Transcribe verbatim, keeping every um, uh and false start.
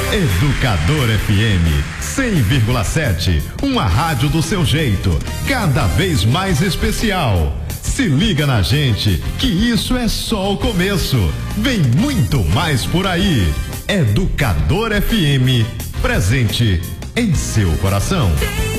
Educador F M cem vírgula sete, uma rádio do seu jeito, cada vez mais especial. Se liga na gente, que isso é só o começo. Vem muito mais por aí. Educador F M, presente em seu coração.